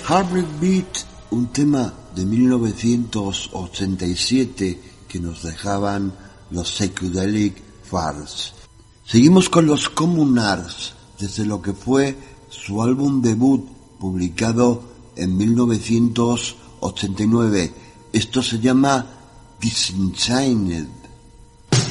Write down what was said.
Heartbreak Beat, un tema de 1987 que nos dejaban los Psychedelic Furs. Seguimos con los Communards, desde lo que fue su álbum debut publicado en 1989. Esto se llama Disenchanted.